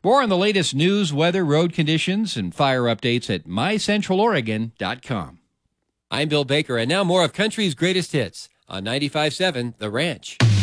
More on the latest news, weather, road conditions, and fire updates at mycentraloregon.com. I'm Bill Baker, and now more of country's greatest hits on 95.7 The Ranch.